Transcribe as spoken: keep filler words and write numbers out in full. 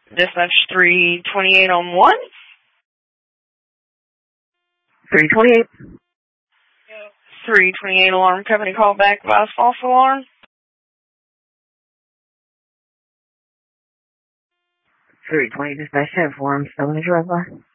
Dispatch three twenty-eight on one. three twenty-eight. three twenty-eight alarm company call back by false alarm. three twenty dispatch ten four, I'm still in the drive by.